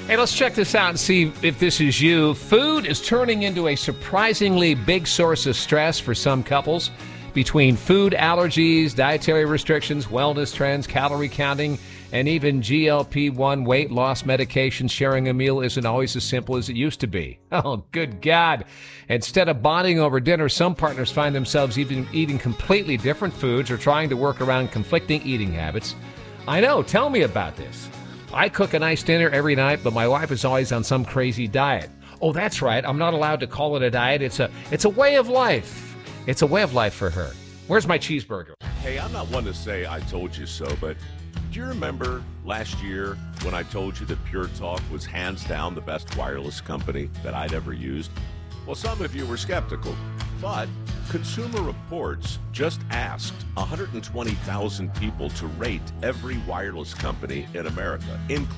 Hey, let's check this out and see if this is you. Food is turning into a surprisingly big source of stress for some couples. Between food allergies, dietary restrictions, wellness trends, calorie counting, and even GLP-1 weight loss medications, sharing a meal isn't always as simple as it used to be. Oh, good God. Instead of bonding over dinner, some partners find themselves even eating completely different foods or trying to work around conflicting eating habits. I know. Tell me about this. I cook a nice dinner every night, but my wife is always on some crazy diet. Oh, that's right. I'm not allowed to call it a diet. It's a way of life. It's a way of life for her. Where's my cheeseburger? Hey, I'm not one to say I told you so, but do you remember last year when I told you that Pure Talk was hands down the best wireless company that I'd ever used? Well, some of you were skeptical, but Consumer Reports just asked 120,000 people to rate every wireless company in America, including